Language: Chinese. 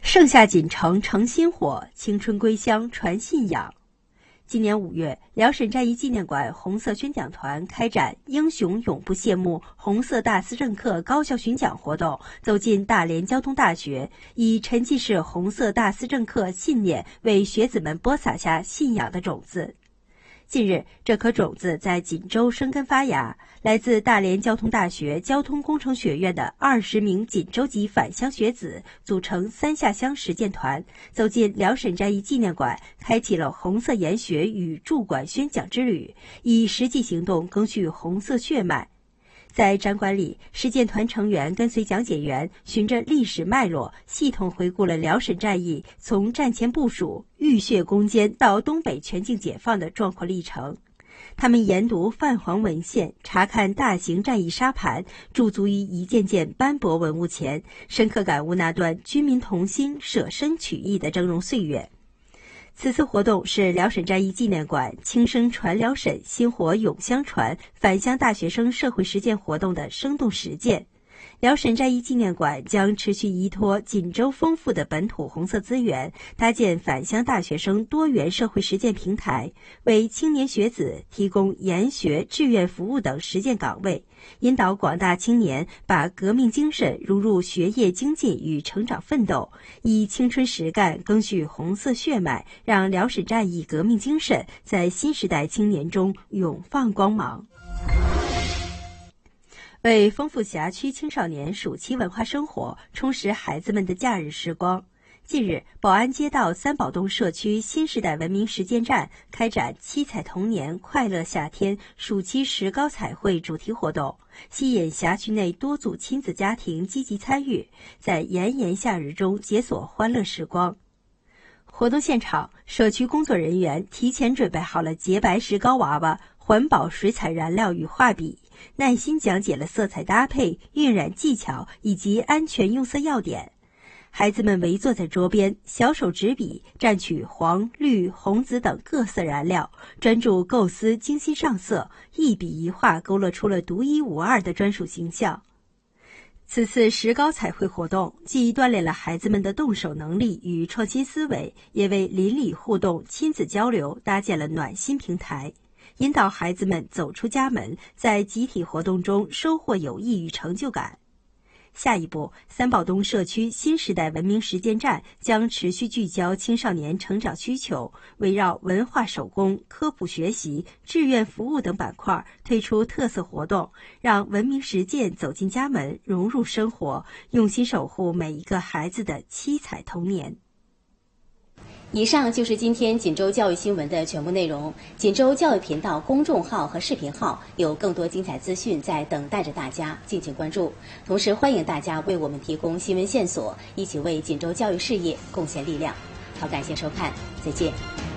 盛夏锦城成新火，青春归乡传信仰。今年5月，辽沈战役纪念馆红色宣讲团开展“英雄永不谢幕”红色大思政课高校巡讲活动，走进大连交通大学，以沉浸式红色大思政课信念为学子们播撒下信仰的种子。近日，这颗种子在锦州生根发芽。来自大连交通大学交通工程学院的20名锦州籍返乡学子组成3下乡实践团，走进辽沈战役纪念馆，开启了红色研学与驻馆宣讲之旅，以实际行动赓续红色血脉。在展馆里，实践团成员跟随讲解员，循着历史脉络，系统回顾了辽沈战役从战前部署、浴血攻坚到东北全境解放的壮阔历程。他们研读泛黄文献，查看大型战役沙盘，驻足于一件件斑驳文物前，深刻感悟那段军民同心、舍生取义的峥嵘岁月。此次活动是辽沈战役纪念馆轻声传辽沈、薪火永相传返乡大学生社会实践活动的生动实践。辽沈战役纪念馆将持续依托锦州丰富的本土红色资源，搭建返乡大学生多元社会实践平台，为青年学子提供研学、志愿服务等实践岗位，引导广大青年把革命精神融入学业精进与成长奋斗，以青春实干赓续红色血脉，让辽沈战役革命精神在新时代青年中永放光芒。为丰富辖区青少年暑期文化生活，充实孩子们的假日时光，近日，宝安街道三宝洞社区新时代文明实践站开展七彩童年快乐夏天暑期石膏彩绘主题活动，吸引辖区内多组亲子家庭积极参与，在炎炎夏日中解锁欢乐时光。活动现场，社区工作人员提前准备好了洁白石膏娃娃、环保水彩燃料与画笔，耐心讲解了色彩搭配、晕染技巧以及安全用色要点。孩子们围坐在桌边，小手执笔，蘸取黄、绿、红、紫等各色燃料，专注构思，精心上色，一笔一画勾勒出了独一无二的专属形象。此次石膏彩绘活动既锻炼了孩子们的动手能力与创新思维，也为邻里互动、亲子交流搭建了暖心平台，引导孩子们走出家门，在集体活动中收获友谊与成就感。下一步，三宝洞社区新时代文明实践站将持续聚焦青少年成长需求，围绕文化手工、科普学习、志愿服务等板块推出特色活动，让文明实践走进家门，融入生活，用心守护每一个孩子的七彩童年。 以上就是今天锦州教育新闻的全部内容。锦州教育频道公众号和视频号有更多精彩资讯在等待着大家，敬请关注。同时欢迎大家为我们提供新闻线索，一起为锦州教育事业贡献力量。好，感谢收看，再见。